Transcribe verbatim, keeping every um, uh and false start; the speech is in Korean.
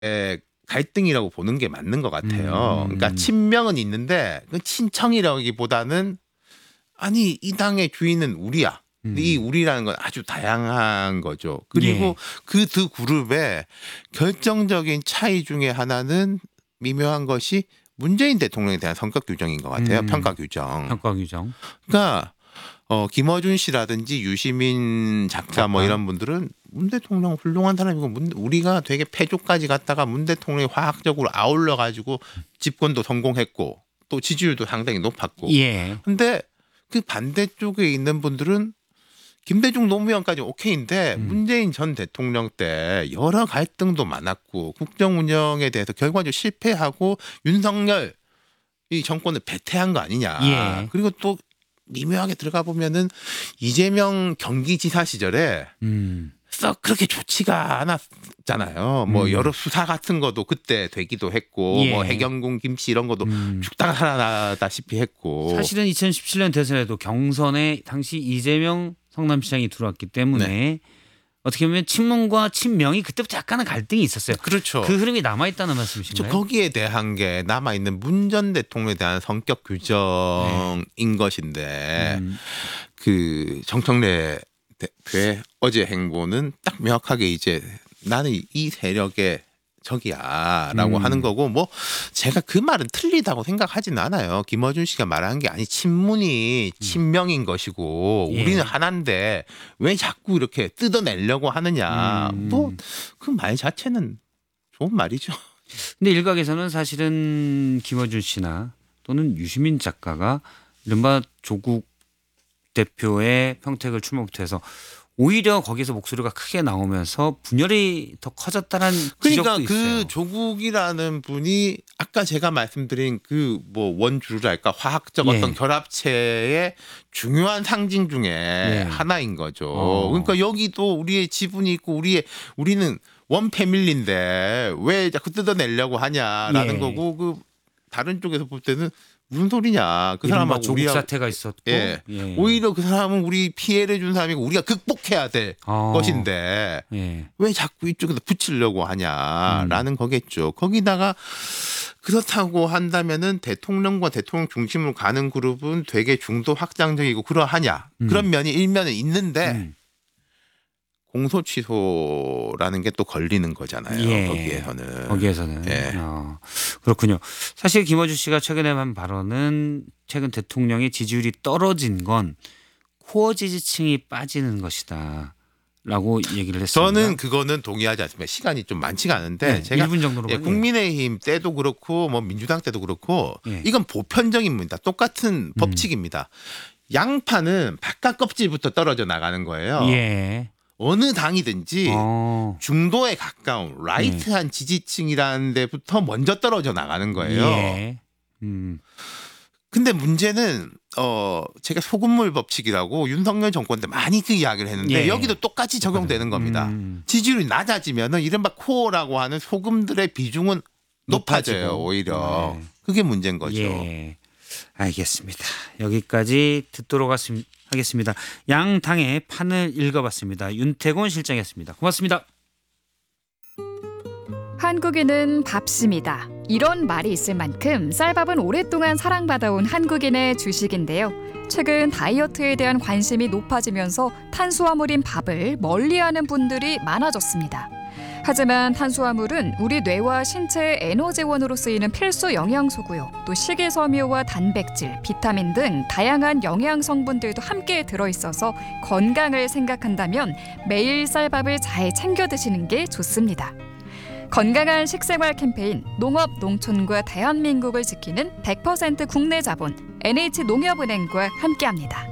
갈등이라고 보는 게 맞는 것 같아요. 음. 그러니까 친명은 있는데 그 친청이라기보다는 아니 이 당의 주인은 우리야. 음. 이 우리라는 건 아주 다양한 거죠. 그리고 예. 그 두 그룹의 결정적인 차이 중에 하나는 미묘한 것이 문재인 대통령에 대한 성격 규정인 것 같아요. 음. 평가 규정. 평가 규정. 그러니까 어, 김어준 씨라든지 유시민 작가 작가. 뭐 이런 분들은 문 대통령 훌륭한 사람이고 문, 우리가 되게 패조까지 갔다가 문 대통령이 화학적으로 아울러 가지고 집권도 성공했고 또 지지율도 상당히 높았고. 예. 근데 그 반대쪽에 있는 분들은 김대중 노무현까지 오케이인데 음. 문재인 전 대통령 때 여러 갈등도 많았고 국정 운영에 대해서 결과적으로 실패하고 윤석열 이 정권을 배태한 거 아니냐. 예. 그리고 또 미묘하게 들어가 보면은 이재명 경기지사 시절에 음. 썩 그렇게 좋지가 않았잖아요. 뭐 음. 여러 수사 같은 것도 그때 되기도 했고 예. 뭐 해경궁 김씨 이런 것도 음. 죽다가 살아나다시피 했고. 사실은 이천십칠 년 대선에도 경선에 당시 이재명 성남시장이 들어왔기 때문에 네. 어떻게 보면 친문과 친명이 그때부터 약간의 갈등이 있었어요. 그렇죠. 그 흐름이 남아있다는 저 말씀이신가요? 거기에 대한 게 남아 있는 문 전 대통령에 대한 성격 규정인 네. 것인데 음. 그 정청래 대표의 어제 행보는 딱 명확하게 이제 나는 이 세력의 적이야라고 음. 하는 거고 뭐 제가 그 말은 틀리다고 생각하지는 않아요. 김어준 씨가 말한 게 아니 친문이 친명인 것이고 예. 우리는 하나인데 왜 자꾸 이렇게 뜯어내려고 하느냐. 음. 뭐 그 말 자체는 좋은 말이죠. 근데 일각에서는 사실은 김어준 씨나 또는 유시민 작가가 이른바 조국 대표의 평택을 출마부터해서 오히려 거기서 목소리가 크게 나오면서 분열이 더 커졌다는 그러니까 지적도 그 있어요. 조국이라는 분이 아까 제가 말씀드린 그 뭐 원주랄까 화학적 예. 어떤 결합체의 중요한 상징 중에 예. 하나인 거죠. 어. 그러니까 여기도 우리의 지분이 있고 우리의 우리는 원 패밀리인데 왜 자꾸 뜯어내려고 하냐라는 예. 거고 그 다른 쪽에서 볼 때는 무슨 소리냐. 그 이른바 사람하고 조국 우리하고 사태가 있었고 예. 예. 오히려 그 사람은 우리 피해를 준 사람이고 우리가 극복해야 될 어. 것인데 예. 왜 자꾸 이쪽에서 붙이려고 하냐라는 음. 거겠죠. 거기다가 그렇다고 한다면은 대통령과 대통령 중심으로 가는 그룹은 되게 중도 확장적이고 그러하냐. 음. 그런 면이 일면에 있는데 음. 공소 취소라는 게 또 걸리는 거잖아요. 예. 거기에서는. 거기에서는 예. 어, 그렇군요. 사실 김어준 씨가 최근에 한 발언은 최근 대통령의 지지율이 떨어진 건 코어 지지층이 빠지는 것이다라고 얘기를 했습니다. 저는 그거는 동의하지 않습니다. 시간이 좀 많지가 않은데 네, 제가 일 분 정도로만. 예, 국민의힘 때도 그렇고 뭐 민주당 때도 그렇고 예. 이건 보편적입니다. 똑같은 법칙입니다. 양파는 바깥 껍질부터 떨어져 나가는 거예요. 예. 어느 당이든지 어. 중도에 가까운 라이트한 지지층이라는 데부터 먼저 떨어져 나가는 거예요. 예. 음. 근데 문제는 어 제가 소금물 법칙이라고 윤석열 정권 때 많이 그 이야기를 했는데 예. 여기도 똑같이 적용되는 겁니다. 음. 지지율이 낮아지면은 이른바 코어라고 하는 소금들의 비중은 높아져요. 높아지고. 오히려 네. 그게 문제인 거죠. 예. 알겠습니다. 여기까지 듣도록 하겠습니다. 양 당의 판을 읽어봤습니다. 윤태곤 실장이었습니다. 고맙습니다. 한국인은 밥심이다. 이런 말이 있을 만큼 쌀밥은 오랫동안 사랑받아온 한국인의 주식인데요. 최근 다이어트에 대한 관심이 높아지면서 탄수화물인 밥을 멀리하는 분들이 많아졌습니다. 하지만 탄수화물은 우리 뇌와 신체의 에너지원으로 쓰이는 필수 영양소고요. 또 식이섬유와 단백질, 비타민 등 다양한 영양 성분들도 함께 들어있어서 건강을 생각한다면 매일 쌀밥을 잘 챙겨 드시는 게 좋습니다. 건강한 식생활 캠페인 농업, 농촌과 대한민국을 지키는 백 퍼센트 국내 자본 엔에이치농협은행과 함께합니다.